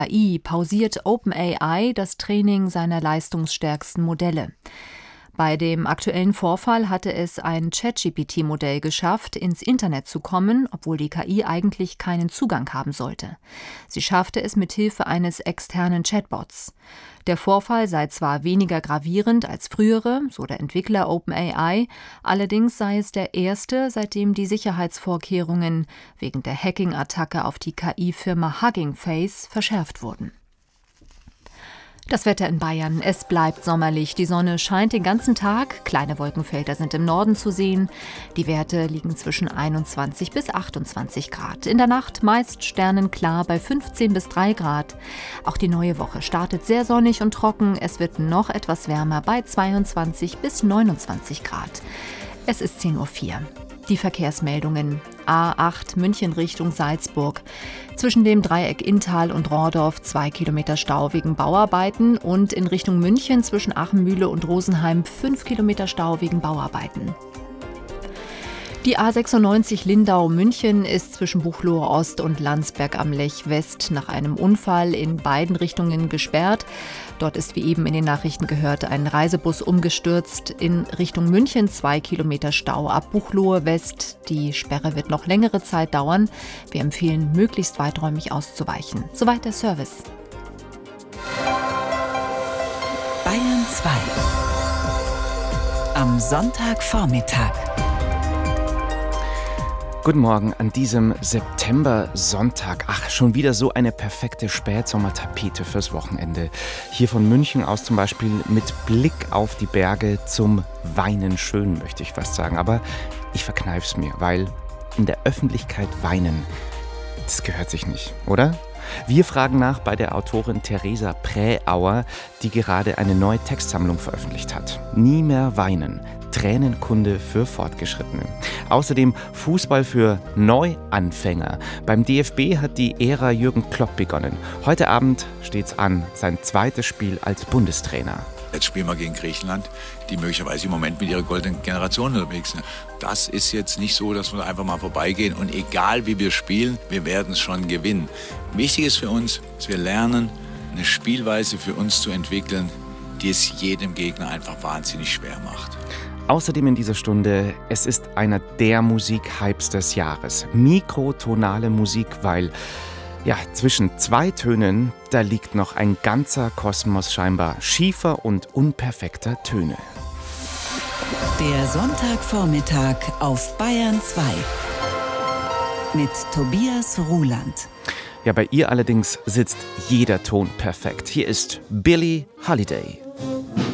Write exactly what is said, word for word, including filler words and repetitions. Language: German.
K I pausiert OpenAI das Training seiner leistungsstärksten Modelle. Bei dem aktuellen Vorfall hatte es ein ChatGPT-Modell geschafft, ins Internet zu kommen, obwohl die K I eigentlich keinen Zugang haben sollte. Sie schaffte es mit Hilfe eines externen Chatbots. Der Vorfall sei zwar weniger gravierend als frühere, so der Entwickler OpenAI, allerdings sei es der erste, seitdem die Sicherheitsvorkehrungen wegen der Hacking-Attacke auf die K I-Firma Hugging Face verschärft wurden. Das Wetter in Bayern, es bleibt sommerlich. Die Sonne scheint den ganzen Tag. Kleine Wolkenfelder sind im Norden zu sehen. Die Werte liegen zwischen einundzwanzig bis achtundzwanzig Grad. In der Nacht meist sternenklar bei fünfzehn bis drei Grad. Auch die neue Woche startet sehr sonnig und trocken. Es wird noch etwas wärmer bei zweiundzwanzig bis neunundzwanzig Grad. Es ist zehn Uhr vier. Die Verkehrsmeldungen. A acht München Richtung Salzburg. Zwischen dem Dreieck Inntal und Rohrdorf zwei Kilometer Stau wegen Bauarbeiten und in Richtung München zwischen Achenmühle und Rosenheim fünf Kilometer Stau wegen Bauarbeiten. Die A sechsundneunzig Lindau-München ist zwischen Buchloe Ost und Landsberg am Lech West nach einem Unfall in beiden Richtungen gesperrt. Dort ist, wie eben in den Nachrichten gehört, ein Reisebus umgestürzt. In Richtung München zwei Kilometer Stau ab Buchloe West. Die Sperre wird noch längere Zeit dauern. Wir empfehlen, möglichst weiträumig auszuweichen. Soweit der Service. Bayern zwei. Am Sonntagvormittag. Guten Morgen an diesem September-Sonntag. Ach, schon wieder so eine perfekte Spätsommertapete fürs Wochenende. Hier von München aus zum Beispiel mit Blick auf die Berge zum Weinen schön, möchte ich fast sagen. Aber ich verkneif's mir, weil in der Öffentlichkeit weinen, das gehört sich nicht, oder? Wir fragen nach bei der Autorin Theresa Präauer, die gerade eine neue Textsammlung veröffentlicht hat. Nie mehr weinen. Tränenkunde für Fortgeschrittene. Außerdem Fußball für Neuanfänger. Beim D F B hat die Ära Jürgen Klopp begonnen. Heute Abend steht's an, sein zweites Spiel als Bundestrainer. Jetzt spielen wir gegen Griechenland, die möglicherweise im Moment mit ihrer goldenen Generation unterwegs sind. Das ist jetzt nicht so, dass wir einfach mal vorbeigehen und egal wie wir spielen, wir werden es schon gewinnen. Wichtig ist für uns, dass wir lernen, eine Spielweise für uns zu entwickeln, die es jedem Gegner einfach wahnsinnig schwer macht. Außerdem in dieser Stunde, es ist einer der Musikhypes des Jahres. Mikrotonale Musik, weil ja, zwischen zwei Tönen, da liegt noch ein ganzer Kosmos scheinbar schiefer und unperfekter Töne. Der Sonntagvormittag auf Bayern zwei mit Tobias Ruland. Ja, bei ihr allerdings sitzt jeder Ton perfekt. Hier ist Billie Holiday.